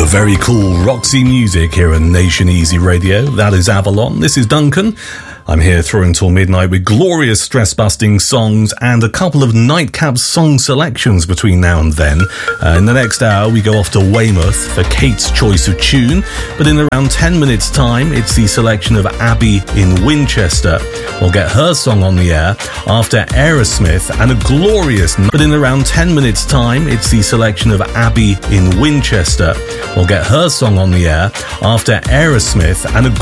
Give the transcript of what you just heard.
Very cool Roxy music here on Nation Easy Radio. That is Avalon. This is Duncan. I'm here through until midnight with glorious stress-busting songs and a couple of nightcap song selections between now and then. In the next hour, we go off to Weymouth for Kate's choice of tune. But in around 10 minutes' time, it's the selection of Abby in Winchester. We'll get her song on the air after Aerosmith and a glorious... But in around 10 minutes' time, it's the selection of Abby in Winchester. We'll get her song on the air after Aerosmith and a